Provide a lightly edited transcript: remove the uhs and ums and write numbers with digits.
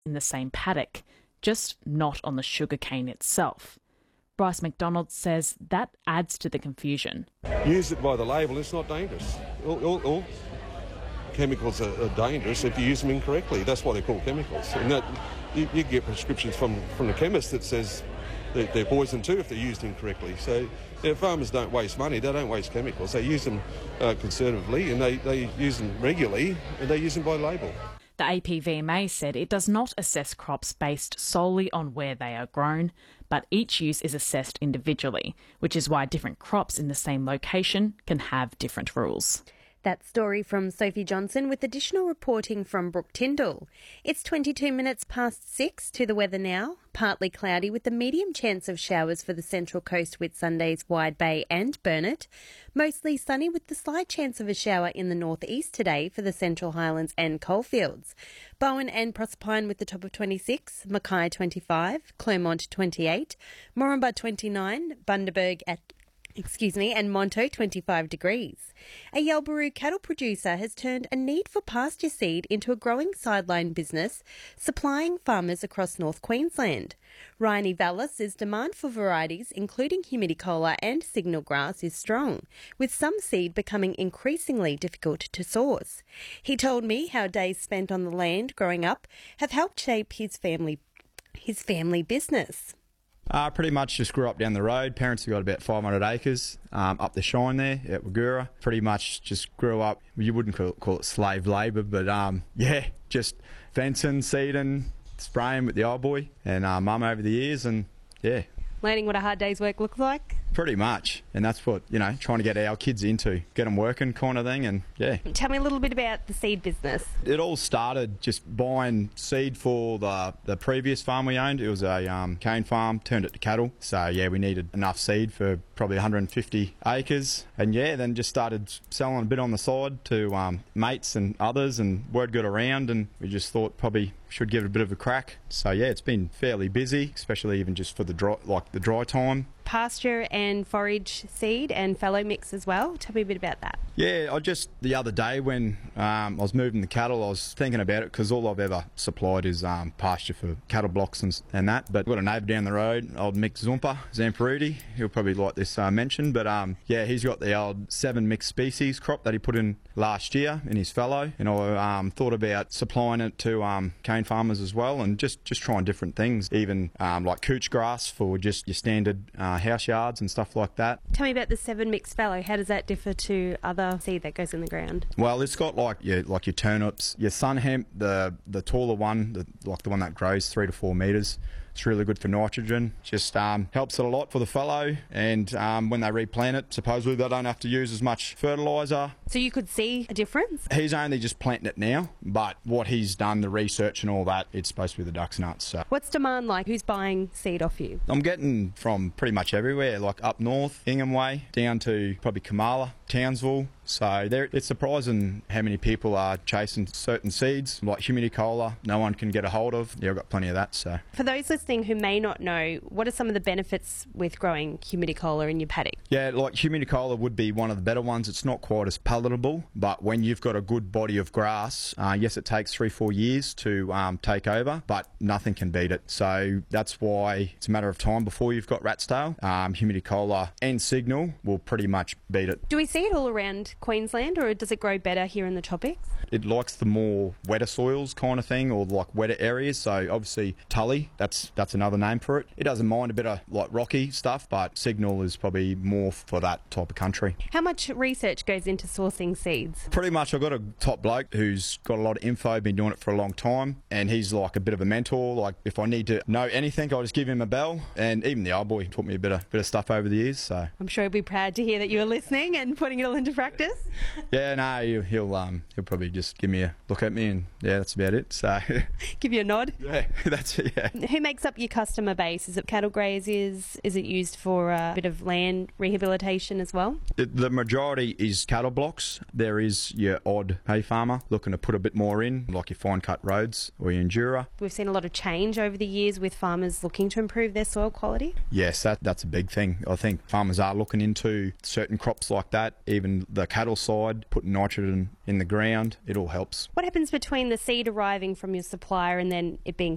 in the same paddock, just not on the sugarcane itself. Bryce McDonald says that adds to the confusion. Use it by the label, it's not dangerous. All chemicals are dangerous if you use them incorrectly. That's why they're called chemicals. And that, you get prescriptions from the chemist that says they're poison too if they're used incorrectly. So farmers don't waste money, they don't waste chemicals. They use them conservatively and they use them regularly and they use them by label. The APVMA said it does not assess crops based solely on where they are grown, but each use is assessed individually, which is why different crops in the same location can have different rules. That story from Sophie Johnson with additional reporting from Brooke Tyndall. It's 22 minutes past 6 to the weather now. Partly cloudy with a medium chance of showers for the Central Coast with Sunday's Wide Bay and Burnett. Mostly sunny with the slight chance of a shower in the northeast today for the Central Highlands and Coalfields. Bowen and Proserpine with the top of 26, Mackay 25, Clermont 28, Moranbah 29, Bundaberg and Monto 25 degrees. A Yalbaroo cattle producer has turned a need for pasture seed into a growing sideline business, supplying farmers across North Queensland. Ryan Vallis says demand for varieties, including Humidicola and Signal Grass, is strong, with some seed becoming increasingly difficult to source. He told me how days spent on the land growing up have helped shape his family business. Pretty much just grew up down the road. Parents have got about 500 acres up the Shine there at Wagoura. Pretty much just grew up, you wouldn't call it slave labour, but just fencing, seeding, spraying with the old boy and mum over the years and Learning what a hard day's work looks like? Pretty much. And that's what, trying to get our kids into, get them working kind of thing. And Tell me a little bit about the seed business. It all started just buying seed for the previous farm we owned. It was a cane farm, turned it to cattle. So, we needed enough seed for probably 150 acres. And, then just started selling a bit on the side to mates and others, and word got around, and we just thought probably should give it a bit of a crack. So, it's been fairly busy, especially even just for the dry time. Pasture and forage seed and fallow mix as well. Tell me a bit about that. I just, the other day when I was moving the cattle, I was thinking about it because all I've ever supplied is pasture for cattle blocks and that. But I've got a neighbour down the road, old Mick Zumpa, Zamparudi. He'll probably like this mention. But he's got the old 7 mixed species crop that he put in last year in his fallow. And I thought about supplying it to cane farmers as well, and just trying different things, even like couch grass for just your standard house yards and stuff like that. Tell me about the 7 mixed fallow. How does that differ to other seed that goes in the ground? Well, it's got like your turnips, your sun hemp, the taller one, the one that grows 3 to 4 metres. It's really good for nitrogen. Just helps it a lot for the fallow, and when they replant it, supposedly they don't have to use as much fertiliser. So you could see a difference? He's only just planting it now, but what he's done, the research and all that, it's supposed to be the duck's nuts. So. What's demand like? Who's buying seed off you? I'm getting from pretty much everywhere, like up north, Ingham Way, down to probably Kamala, Townsville. So it's surprising how many people are chasing certain seeds, like Humidicola, no one can get a hold of. I've got plenty of that. So for those listening who may not know, what are some of the benefits with growing Humidicola in your paddock? Like Humidicola would be one of the better ones. It's not quite as palatable, but when you've got a good body of grass, yes, it takes 3-4 years to take over, but nothing can beat it. So that's why it's a matter of time before you've got rat's tail. Humidicola and Signal will pretty much beat it. Do we see it all around Queensland, or does it grow better here in the tropics? It likes the more wetter soils kind of thing, or like wetter areas. So obviously Tully, that's another name for it. It doesn't mind a bit of like rocky stuff, but Signal is probably more for that type of country. How much research goes into sourcing seeds? Pretty much. I've got a top bloke who's got a lot of info, been doing it for a long time, and he's like a bit of a mentor. Like if I need to know anything, I'll just give him a bell. And even the old boy taught me a bit of stuff over the years. So I'm sure he'll be proud to hear that you're listening and putting it all into practice. He'll probably just give me a look at me, and that's about it. So give you a nod. Yeah, that's it. Yeah. Who makes up your customer base? Is it cattle graziers? Is it used for a bit of land rehabilitation as well? The majority is cattle blocks. There is your odd hay farmer looking to put a bit more in, like your fine cut roads or your Endura. We've seen a lot of change over the years with farmers looking to improve their soil quality. Yes, that's a big thing. I think farmers are looking into certain crops like that, even the cattle side, putting nitrogen in the ground. It all helps. What happens between the seed arriving from your supplier and then it being